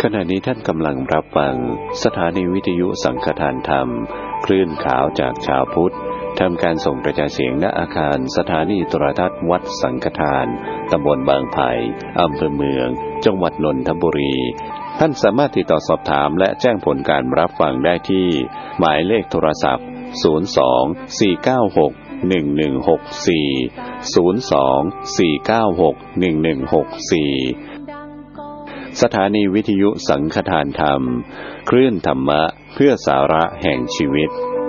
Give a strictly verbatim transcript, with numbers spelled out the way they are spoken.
ขณะนี้ท่านกำลังรับฟังสถานีวิทยุสังฆทานธรรมคลื่นขาวจากชาวพุทธทำการส่งกระจายเสียงณอาคารสถานีโทรทัศน์วัดสังฆทานตำบลบางไผ่อำเภอเมืองจังหวัดนนทบุรีท่านสามารถติดต่อสอบถามและแจ้งผลการรับฟังได้ที่หมายเลขโทรศัพท์ศูนย์ สอง สี่ เก้า หก หนึ่ง หนึ่ง หก สี่ ศูนย์ สอง สี่ เก้า หก หนึ่ง หนึ่ง หก สี่สถานีวิทยุสังฆทานธรรมคลื่นธรรมะเพื่อสาระแห่งชีวิต